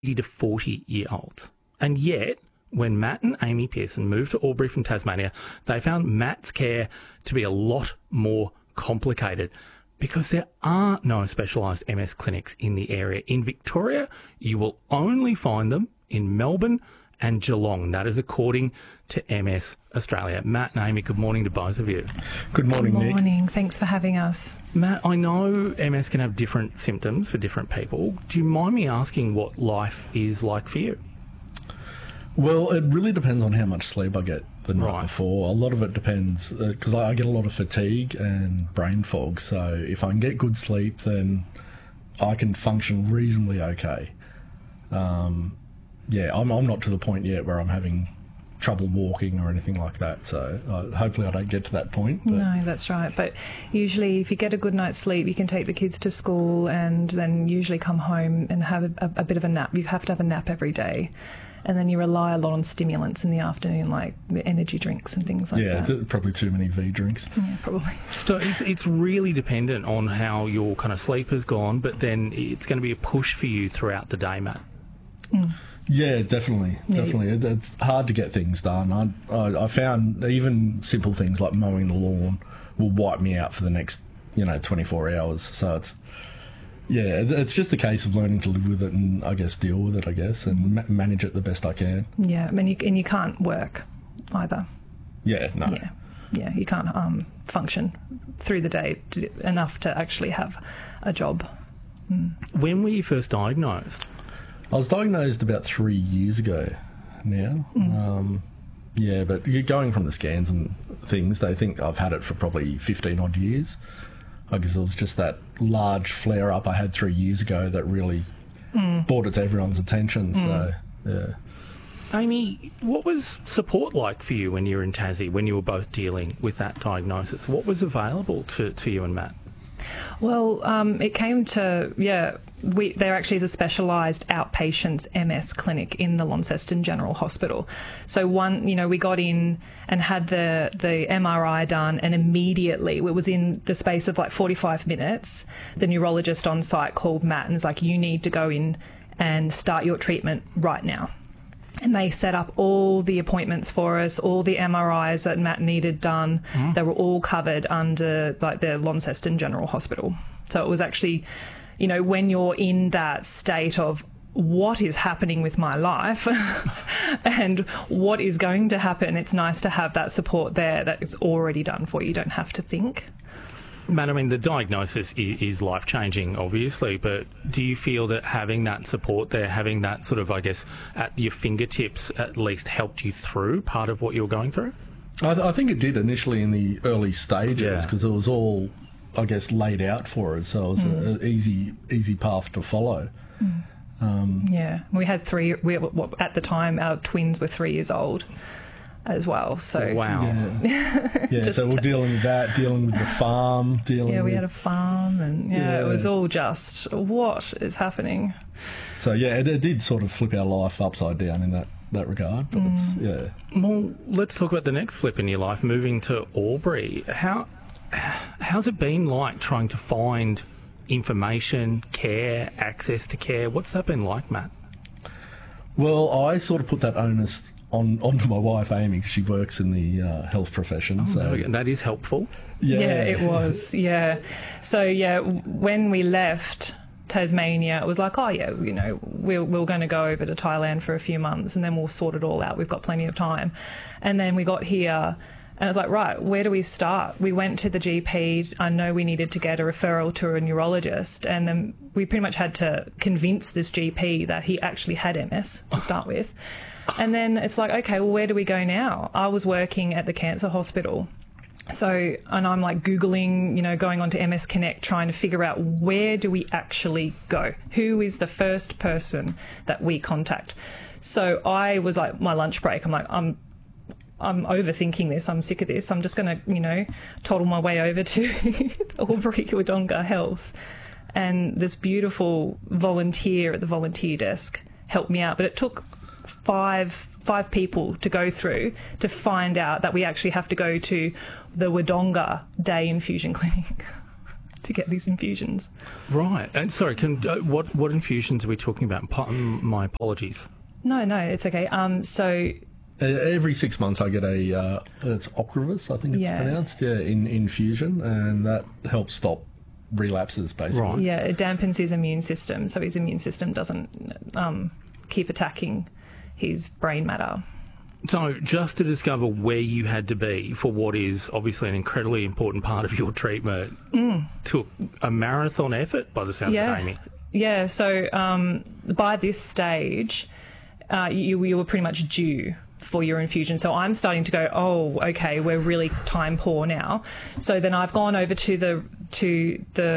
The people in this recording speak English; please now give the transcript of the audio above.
to 40-year-olds. And yet, when Matt and Amy Pearson moved to Albury from Tasmania, they found Matt's care to be a lot more complicated because there are no specialised MS clinics in the area. In Victoria, you will only find them in Melbourne and Geelong. That is according to MS Australia. Matt and Amy, good morning to both of you. Good morning, Nick. Good morning. Thanks for having us. Matt, I know MS can have different symptoms for different people. Do you mind me asking what life is like for you? Well, it really depends on how much sleep I get the night before. A lot of it depends, because I get a lot of fatigue and brain fog. So if I can get good sleep, then I can function reasonably okay. I'm not to the point yet where I'm having trouble walking or anything like that. So hopefully I don't get to that point. But. No, that's right. But usually if you get a good night's sleep, you can take the kids to school and then usually come home and have a bit of a nap. You have to have a nap every day. And then you rely a lot on stimulants in the afternoon, like the energy drinks and things like that. Yeah, probably too many V drinks. Yeah, probably. So it's really dependent on how your kind of sleep has gone, but then it's going to be a push for you throughout the day, Matt. Mm. Yeah, definitely. It's hard to get things done. I found even simple things like mowing the lawn will wipe me out for the next 24 hours. So it's just a case of learning to live with it and I guess deal with it, and manage it the best I can. Yeah, and you can't work either. Yeah, no. Yeah, you can't function through the day enough to actually have a job. Mm. When were you first diagnosed? I was diagnosed about 3 years ago now. But you're going from the scans and things, they think I've had it for probably 15 odd years. I guess it was just that large flare-up I had 3 years ago that really brought it to everyone's attention. So, yeah. Amy, what was support like for you when you were in Tassie, when you were both dealing with that diagnosis? What was available to you and Matt? Well, it came to, there actually is a specialised outpatients MS clinic in the Launceston General Hospital. So we got in and had the MRI done, and immediately, it was in the space of like 45 minutes, the neurologist on site called Matt and was like, you need to go in and start your treatment right now. And they set up all the appointments for us, all the MRIs that Matt needed done. They were all covered under the Launceston General Hospital. So it was actually, when you're in that state of what is happening with my life and what is going to happen, it's nice to have that support there that it's already done for you. You don't have to think. Matt, I mean, the diagnosis is life-changing, obviously, but do you feel that having that support there, having that sort of, I guess, at your fingertips at least helped you through part of what you were going through? I think it did initially in the early stages because it was all, I guess, laid out for us, so it was an easy path to follow. We had at the time, our twins were 3 years old as well. So wow. So we're dealing with that, dealing with the farm, we had a farm, and it was all just what is happening. So it did sort of flip our life upside down in that regard. But Well, let's talk about the next flip in your life, moving to Albury. How's it been like trying to find information, care, access to care? What's that been like, Matt? Well, I sort of put that onus onto my wife Amy, because she works in the health profession. So that is helpful. Yeah, it was. Yeah. So when we left Tasmania, it was like, we're going to go over to Thailand for a few months and then we'll sort it all out. We've got plenty of time. And then we got here and I was like, right, where do we start? We went to the GP. I know we needed to get a referral to a neurologist, and then we pretty much had to convince this GP that he actually had MS to start with. And then it's like, okay, well, where do we go now? I was working at the cancer hospital. So, and I'm like Googling, going onto MS Connect, trying to figure out where do we actually go? Who is the first person that we contact? So I was like, my lunch break, I'm like, I'm overthinking this. I'm sick of this. I'm just going to, toddle my way over to Albury Wodonga Health. And this beautiful volunteer at the volunteer desk helped me out. But it took five people to go through to find out that we actually have to go to the Wodonga Day Infusion Clinic. to get these infusions. Right. And sorry, what infusions are we talking about? My apologies. No, it's okay. So every 6 months I get it's Ocrevus, I think it's pronounced, in infusion, and that helps stop relapses, basically. Right. Yeah, it dampens his immune system, so his immune system doesn't keep attacking his brain matter. So just to discover where you had to be for what is obviously an incredibly important part of your treatment took a marathon effort by the sound of it, Amy. Yeah, so by this stage, you were pretty much due for your infusion. So I'm starting to go, oh, okay, we're really time poor now. So then I've gone over to the